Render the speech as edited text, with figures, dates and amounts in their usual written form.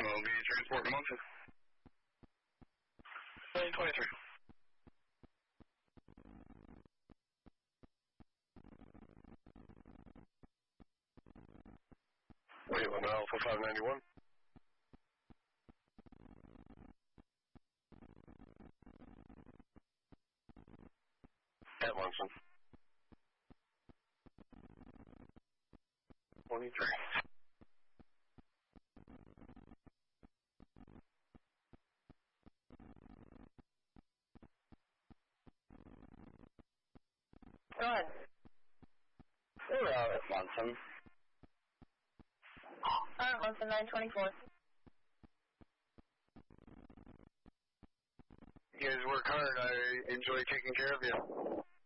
LV Transport Munson. 2023. Wayland Alpha 591. At Munson. 23. Go ahead. We're out at Munson. Alright, Munson 924. You guys work hard. I enjoy taking care of you.